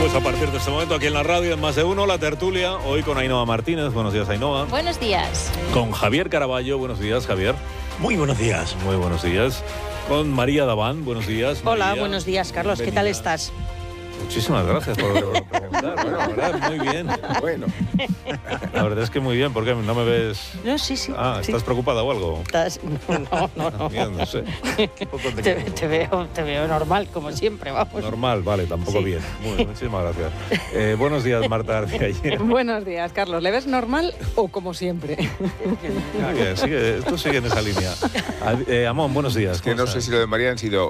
Pues a partir de este momento aquí en la radio, en Más de Uno, la tertulia, hoy con Ainhoa Martínez. Buenos días, Ainhoa. Buenos días. Con Javier Caraballo. Buenos días, Javier. Muy buenos días. Muy buenos días. Con María Daván. Buenos días, Hola, María. buenos días, Carlos. ¿Qué tal estás? Muchísimas gracias por preguntar. Bueno, la verdad, muy bien. Bueno. La verdad es que muy bien, porque no me ves... No, sí. Ah, sí. ¿estás preocupada o algo? No. Bien, no sé. Te veo normal, como siempre, vamos. Normal, vale, tampoco Sí. bien. Muchísimas gracias. Buenos días, Marta García. Buenos días, Carlos. ¿Le ves normal o como siempre? Bien, tú sigue en esa línea. Amón, buenos días. Que no sé si lo de María han sido